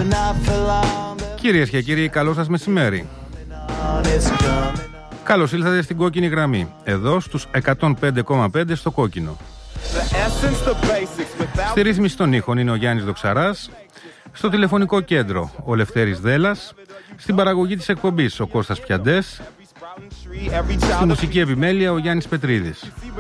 Κυρίες και κύριοι, καλό σας μεσημέρι. Καλώς ήλθατε στην κόκκινη γραμμή, εδώ στους 105,5 στο κόκκινο. Στη ρύθμιση των ήχων είναι ο Γιάννης Δοξαράς, στο τηλεφωνικό κέντρο ο Λευτέρης Δέλλας, στην παραγωγή της εκπομπής ο Κώστας Πιαντές, στη μουσική επιμέλεια ο Γιάννης Πετρίδης.